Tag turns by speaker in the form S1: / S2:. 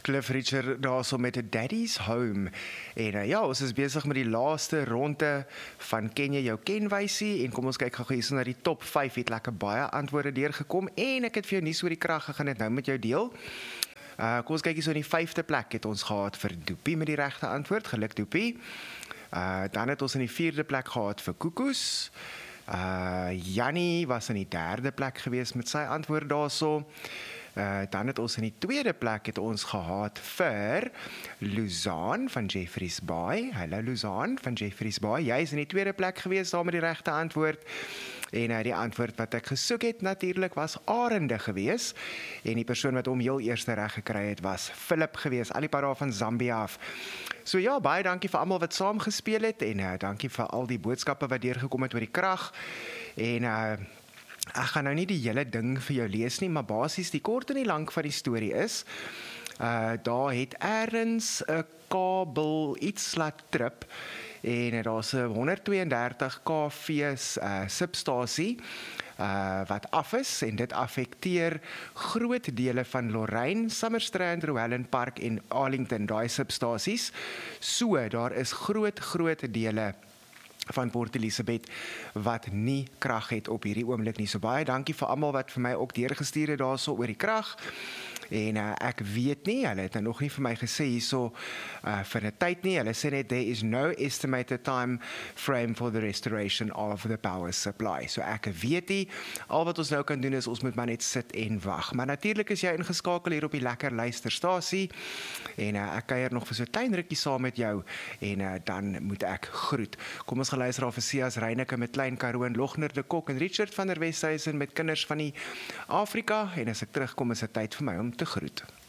S1: Cliff Richard daar so met Daddy's Home. En ja, ons is besig met die laaste ronde van Ken jy jou kenwysie en kom ons kyk gou hier na die top 5. Het lekker baie antwoorde deurgekom en ek het vir jou nuus oor die krag gegaan dit nou met jou deel. Kom ons kyk hier so in die 5de plek het ons gehad vir Doopie met die regte antwoord. Geluk Doopie. Dan het ons in die 4de plek gehad vir Koekoes. Jannie was in die 3de plek gewees met sy antwoord daarso. Dan het ons in die 2de plek het ons gehad vir Luzaan van Jeffreys Bay. Hallo Luzaan van Jeffreys Bay. Jy is in die 2de plek gewees daar met die regte antwoord. En die antwoord wat ek gesoek het natuurlik was Arende gewees. En die persoon wat hom heel eerste reg gekry het was Philip gewees, al die pad daar van Zambia af. So ja, baie dankie vir almal wat saam gespeel het en dankie vir al die boodskappe wat deurgekom het oor die krag. En ek gaan nou nie die hele ding vir jou lees nie, maar basies die kort en die lank van die storie is, daar het ergens 'n kabel iets laat trip en daar's 'n 132 kV substasie wat af is en dit affekteer groot dele van Lorraine, Summerstrand, Rowellen Park en Arlington, daai substasies. So, daar is groot dele van Port Elizabeth wat nie krag het op hierdie oomblik nie. So baie dankie vir almal wat vir my ook deurgestuur het daarso oor die krag. En ek weet nie, hulle het nog nie vir my gesê hierso vir 'n tyd nie. Hulle sê net there is no estimated time frame for the restoration of the power supply. So ek weet nie, al wat ons nou kan doen is ons moet maar net sit en wag. Maar natuurlik is jy ingeskakel hier op die lekker luisterstasie en ek kuier nog vir so 'n klein rukkie saam met jou en dan moet ek groet. Kom ons gaan luister af vir Sias Reyneke met Klein Karoo en Logner de Kok en Richard van der Westhuizen met kinders van die Afrika en as ek terugkom is dit tyd vir my om te groet.